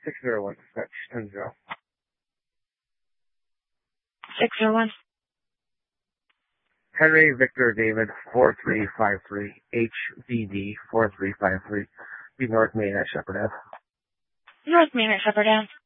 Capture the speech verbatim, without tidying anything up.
six zero one, dispatch, ten zero. six zero one. Henry Victor David four three five three, H V D four three five three, be North Main at Shepherd Ave. North Main at Shepherd Ave.